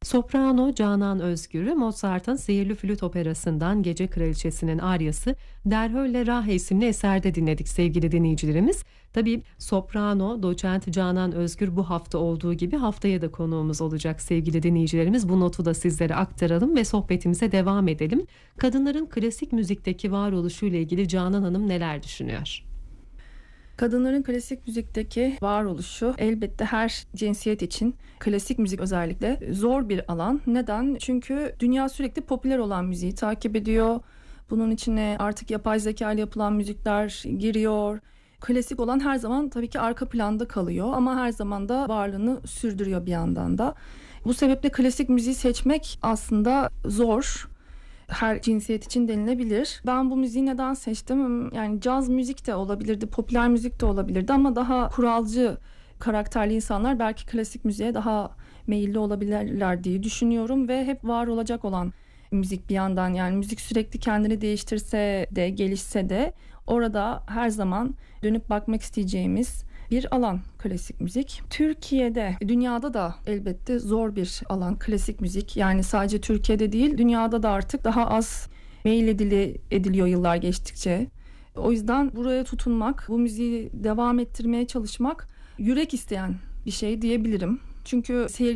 Soprano Canan Özgür'ü Mozart'ın Sihirli Flüt Operası'ndan Gece Kraliçesi'nin Aryası Der Hölle Rache isimli eserde dinledik sevgili dinleyicilerimiz. Tabii soprano doçent Canan Özgür bu hafta olduğu gibi haftaya da konuğumuz olacak sevgili dinleyicilerimiz. Bu notu da sizlere aktaralım ve sohbetimize devam edelim. Kadınların klasik müzikteki varoluşuyla ilgili Canan Hanım neler düşünüyor? Kadınların klasik müzikteki varoluşu elbette her cinsiyet için, klasik müzik özellikle zor bir alan. Neden? Çünkü dünya sürekli popüler olan müziği takip ediyor. Bunun içine artık yapay zeka ile yapılan müzikler giriyor. Klasik olan her zaman tabii ki arka planda kalıyor ama her zaman da varlığını sürdürüyor bir yandan da. Bu sebeple klasik müziği seçmek aslında zor. Her cinsiyet için denilebilir. Ben bu müziği neden seçtim? Yani caz müzik de olabilirdi, popüler müzik de olabilirdi ama daha kuralcı karakterli insanlar belki klasik müziğe daha meyilli olabilirler diye düşünüyorum ve hep var olacak olan müzik bir yandan, yani müzik sürekli kendini değiştirse de gelişse de orada her zaman dönüp bakmak isteyeceğimiz bir alan klasik müzik. Türkiye'de, dünyada da elbette zor bir alan klasik müzik. Yani sadece Türkiye'de değil, dünyada da artık daha az ediliyor yıllar geçtikçe. O yüzden buraya tutunmak, bu müziği devam ettirmeye çalışmak yürek isteyen bir şey diyebilirim. Çünkü